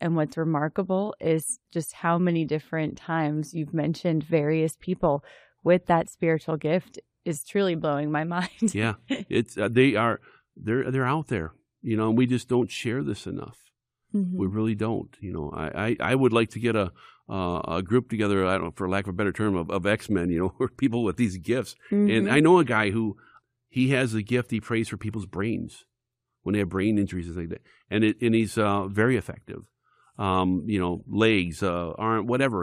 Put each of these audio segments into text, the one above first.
And what's remarkable is just how many different times you've mentioned various people with that spiritual gift is truly blowing my mind. Yeah, it's they're out there, and we just don't share this enough. Mm-hmm. We really don't. I would like to get a group together, I don't know, for lack of a better term, of X-Men, or people with these gifts. Mm-hmm. And I know a guy who he has a gift. He prays for people's brains when they have brain injuries and things like that, and he's very effective. Legs, arm, whatever.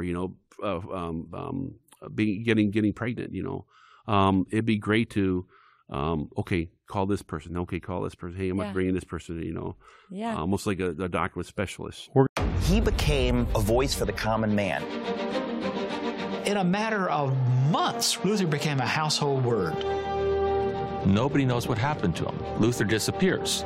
Getting pregnant. It'd be great to. Okay, call this person. Okay, call this person. Hey, I'm bringing this person. Yeah. Almost like a doctor with specialists. He became a voice for the common man. In a matter of months, Luther became a household word. Nobody knows what happened to him. Luther disappears.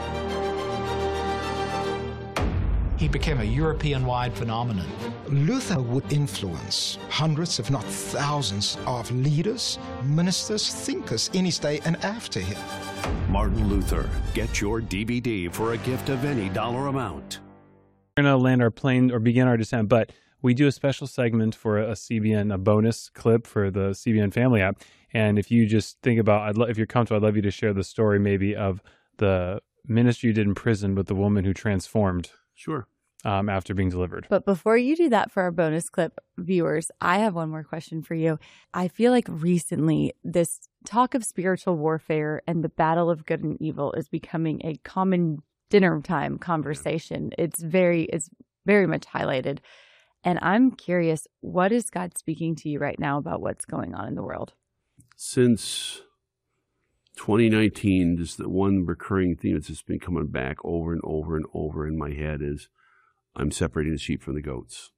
He became a European-wide phenomenon. Luther would influence hundreds, if not thousands, of leaders, ministers, thinkers in his day and after him. Martin Luther. Get your DVD for a gift of any dollar amount. We're going to land our plane or begin our descent, but we do a special segment for a CBN, a bonus clip for the CBN Family app. And if you just think about, if you're comfortable, I'd love you to share the story maybe of the ministry you did in prison with the woman who transformed. Sure. After being delivered. But before you do that for our bonus clip viewers, I have one more question for you. I feel like recently this talk of spiritual warfare and the battle of good and evil is becoming a common dinner time conversation. It's very much highlighted. And I'm curious, what is God speaking to you right now about what's going on in the world? Since 2019, just the one recurring theme that's just been coming back over and over and over in my head is I'm separating the sheep from the goats.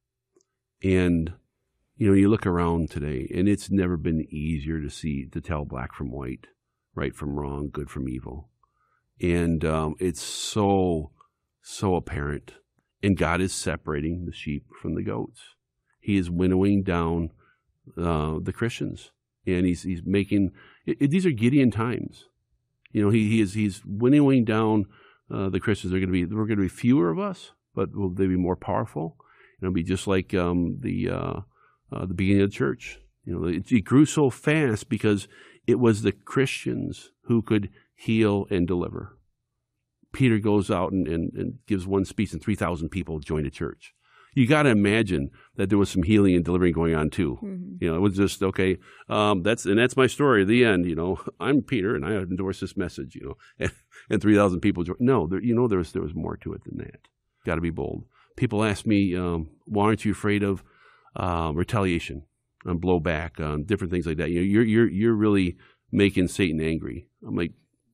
And, you look around today, and it's never been easier to tell black from white, right from wrong, good from evil. And it's so apparent. And God is separating the sheep from the goats. He is winnowing down the Christians. And he's making, these are Gideon times. He's winnowing down the Christians. We're going to be fewer of us, but will they be more powerful? It'll be just like the beginning of the church. It grew so fast because it was the Christians who could heal and deliver. Peter goes out and gives one speech, and 3,000 people joined the church. You got to imagine that there was some healing and delivering going on too. Mm-hmm. It was just okay. That's my story. The end. I'm Peter, and I endorse this message. And 3,000 people joined. No, there was more to it than that. Got to be bold. People ask me, why aren't you afraid of retaliation, blowback, different things like that? You're really making Satan angry. I'm like,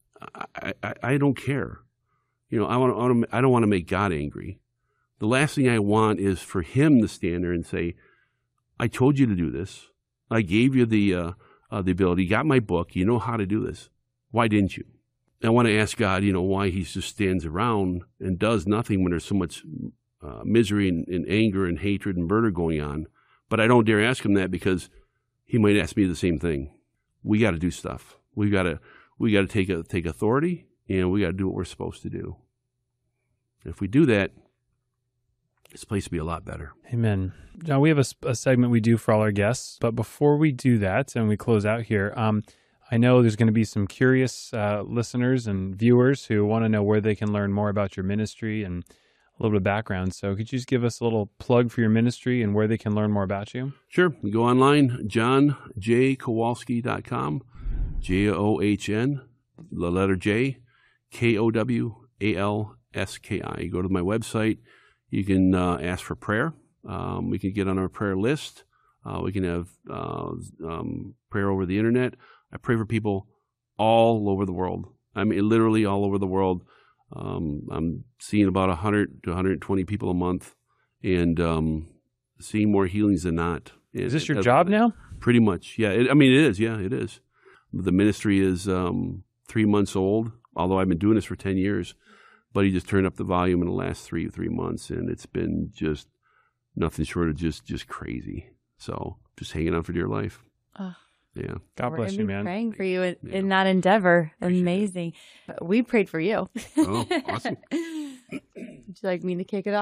I don't care. I don't want to make God angry. The last thing I want is for him to stand there and say, I told you to do this. I gave you the ability. You got my book. You know how to do this. Why didn't you? I want to ask God, why he just stands around and does nothing when there's so much misery and anger and hatred and murder going on. But I don't dare ask him that because he might ask me the same thing. We got to do stuff. We got to take authority, and we got to do what we're supposed to do. If we do that, this place will be a lot better. Amen. John, we have a segment we do for all our guests, but before we do that and we close out here, I know there's going to be some curious listeners and viewers who want to know where they can learn more about your ministry and a little bit of background. So could you just give us a little plug for your ministry and where they can learn more about you? Sure. You go online, johnjkowalski.com, JOHN, the letter J, KOWALSKI. You go to my website. You can ask for prayer. We can get on our prayer list. We can have prayer over the internet. I pray for people all over the world. I mean, literally all over the world. I'm seeing about 100 to 120 people a month, and seeing more healings than not. Is this your job now? Pretty much, yeah. It is. Yeah, it is. The ministry is 3 months old, although I've been doing this for 10 years. But he just turned up the volume in the last three months, and it's been just nothing short of just crazy. So just hanging on for dear life. Yeah. God bless you, man. Praying for you in that endeavor. Amazing. We prayed for you. Oh, awesome. Would you like me to kick it off?